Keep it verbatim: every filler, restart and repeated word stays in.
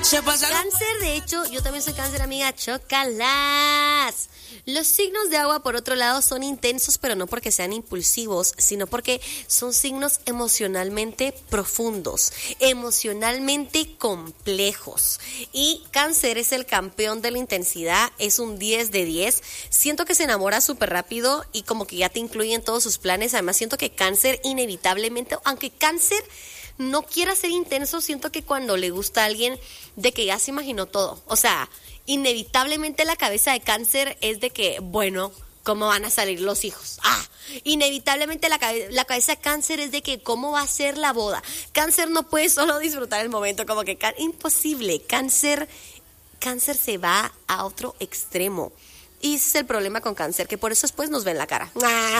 Se pasa. Cáncer, de hecho, yo también soy cáncer, amiga, chócalas. Los signos de agua, por otro lado, son intensos, pero no porque sean impulsivos, sino porque son signos emocionalmente profundos, emocionalmente complejos. Y Cáncer es el campeón de la intensidad, es un diez de diez. Siento que se enamora súper rápido y como que ya te incluye en todos sus planes. Además, siento que Cáncer inevitablemente, aunque Cáncer no quiera ser intenso, siento que cuando le gusta a alguien, de que ya se imaginó todo. O sea, inevitablemente la cabeza de Cáncer es de que, bueno, ¿cómo van a salir los hijos? Ah, inevitablemente la, cabe- la cabeza de Cáncer es de que, ¿cómo va a ser la boda? Cáncer no puede solo disfrutar el momento, como que can- imposible. Cáncer, Cáncer se va a otro extremo. Y ese es el problema con Cáncer, que por eso después nos ven la cara. Ah.